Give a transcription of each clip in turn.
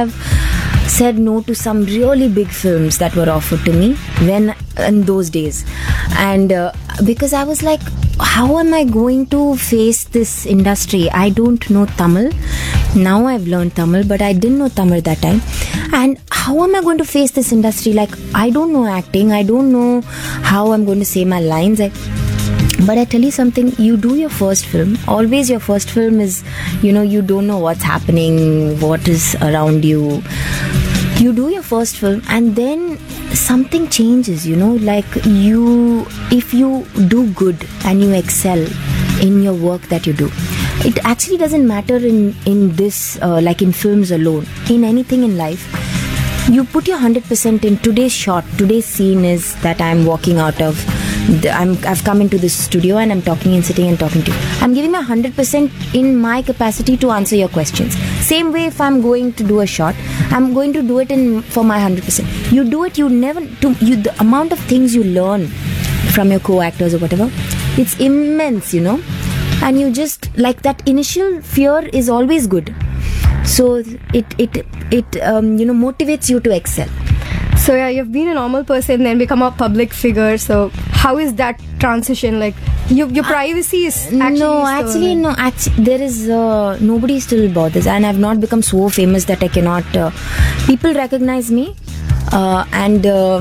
have said no to some really big films that were offered to me when in those days, and because I was like, how am I going to face this industry? I don't know Tamil. Now I've learned Tamil, but I didn't know Tamil that time. And how am I going to face this industry? Like, I don't know acting. I don't know how I'm going to say my lines. But I tell you something, you do your first film. Always your first film is, you don't know what's happening, what is around you. You do your first film and then something changes, like if you do good and you excel in your work that you do, it actually doesn't matter in this, like in films alone, in anything in life. You put your 100% in today's shot. Today's scene is that I'm walking out of I've come into this studio and I'm talking and sitting and talking to you. I'm giving my 100% in my capacity to answer your questions. Same way, if I'm going to do a shot, I'm going to do it for my 100%. You do it, the amount of things you learn from your co-actors or whatever, it's immense, and you just, like, that initial fear is always good. So it motivates you to excel. So yeah, you've been a normal person, then become a public figure. So how is that transition? Like, your privacy is actually No, there is nobody still bothers, and I've not become so famous that I cannot. People recognize me, and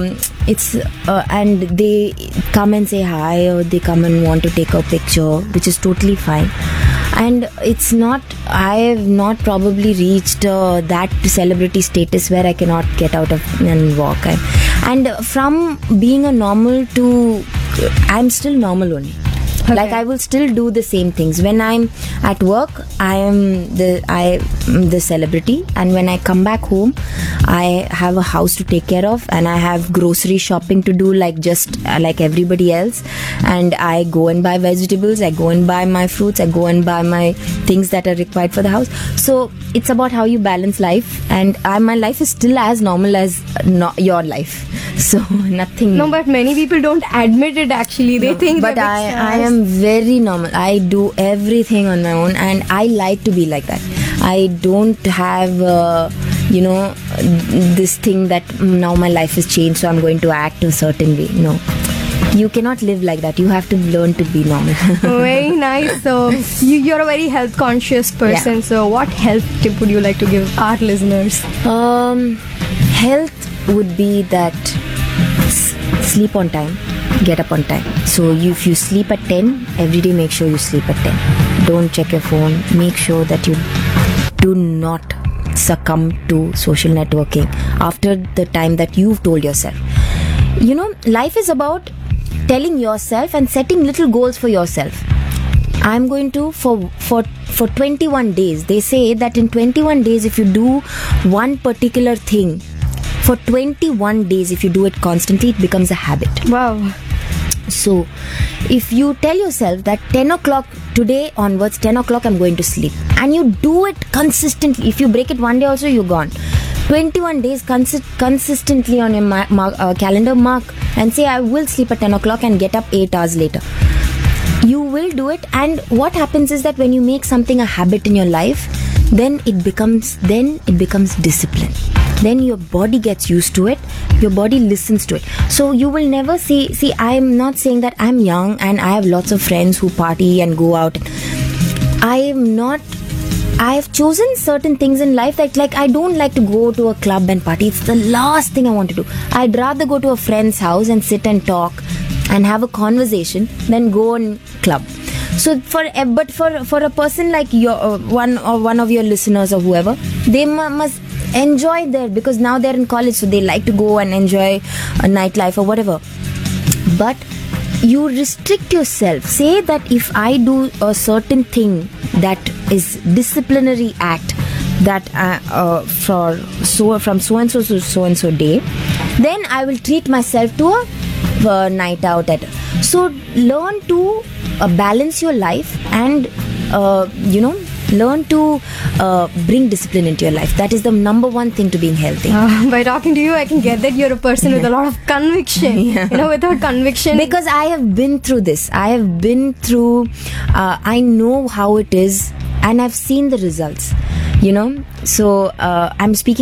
they come and say hi, or they come and want to take a picture, which is totally fine. And I have not probably reached that celebrity status where I cannot get out of and walk. And from being a normal to, I'm still normal only. Okay. Like, I will still do the same things. When I'm at work, I am the celebrity, and when I come back home, I have a house to take care of, and I have grocery shopping to do, like everybody else. And I go and buy vegetables, I go and buy my fruits, I go and buy my things that are required for the house. So it's about how you balance life, and my life is still as normal as your life. So nothing. No, but many people don't admit it. Actually, they think. But I am very normal. I do everything on my own, and I like to be like that. I don't have this thing that now my life has changed, so I'm going to act a certain way. No, you cannot live like that. You have to learn to be normal. Very nice. So you're a very health conscious person. Yeah. So what health tip would you like to give our listeners? Health would be that sleep on time, get up on time. So if you sleep at 10, every day make sure you sleep at 10. Don't check your phone. Make sure that you do not succumb to social networking after the time that you've told yourself. Life is about telling yourself and setting little goals for yourself. I'm going to, for 21 days, they say that in 21 days, if you do one particular thing, for 21 days, if you do it constantly, it becomes a habit. Wow. So, if you tell yourself that 10 o'clock today onwards, 10 o'clock I'm going to sleep, and you do it consistently, if you break it one day also, you're gone. 21 days consistently on your calendar, mark, and say, I will sleep at 10 o'clock and get up 8 hours later. You will do it, and what happens is that when you make something a habit in your life, then it becomes discipline. Then your body gets used to it, your body listens to it. So you will never see, I'm not saying that I'm young and I have lots of friends who party and go out. I've chosen certain things in life that, like, I don't like to go to a club and party. It's the last thing I want to do. I'd rather go to a friend's house and sit and talk and have a conversation than go on club. So for a person like your one of your listeners or whoever, they must enjoy there, because now they're in college, so they like to go and enjoy a nightlife or whatever. But you restrict yourself. Say that if I do a certain thing that is disciplinary act, that from so and so to so and so day, then I will treat myself to a night out at. So learn to balance your life and learn to bring discipline into your life. That is the number one thing to being healthy. By talking to you, I can get that you're a person with a lot of conviction. Yeah. Without conviction. Because I have been through this. I know how it is, and I've seen the results. So I'm speaking